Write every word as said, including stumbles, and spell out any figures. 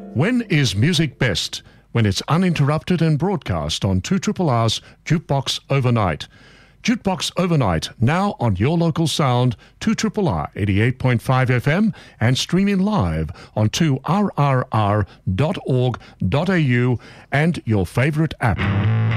When is music best? When it's uninterrupted and broadcast on two R R's Jukebox Overnight. Jukebox Overnight, now on your local sound, two R R eighty-eight point five F M and streaming live on two R R R dot org dot A U and your favourite app.